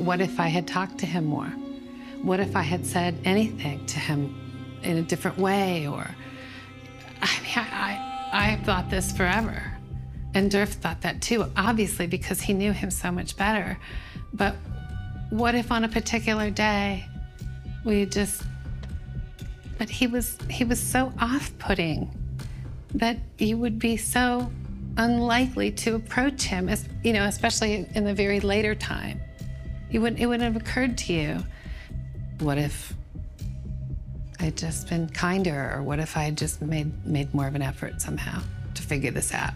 what if I had talked to him more? What if I had said anything to him in a different way? Or, I mean, I've thought this forever. And Durf thought that too, obviously, because he knew him so much better. But what if on a particular day, but he was so off-putting that you would be so unlikely to approach him, especially in the very later time. It wouldn't have occurred to you. What if I'd just been kinder, or what if I had just made more of an effort somehow to figure this out?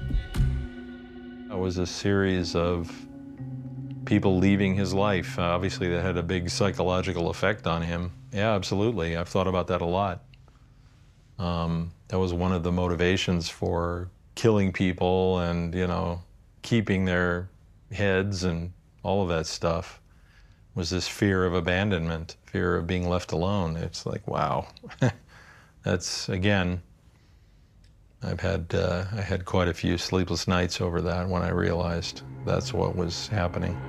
It was a series of people leaving his life. Obviously, that had a big psychological effect on him. Yeah, absolutely. I've thought about that a lot. That was one of the motivations for killing people and, keeping their heads and all of that stuff, was this fear of abandonment, fear of being left alone. It's like, wow. That's, again, I had quite a few sleepless nights over that when I realized that's what was happening.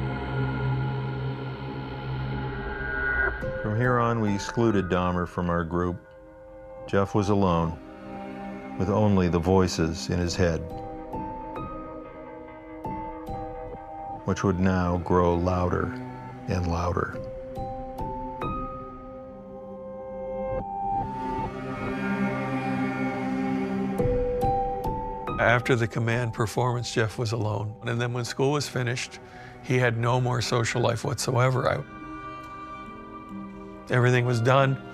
From here on, we excluded Dahmer from our group. Jeff was alone, with only the voices in his head, which would now grow louder and louder. After the command performance, Jeff was alone. And then when school was finished, he had no more social life whatsoever. Everything was done.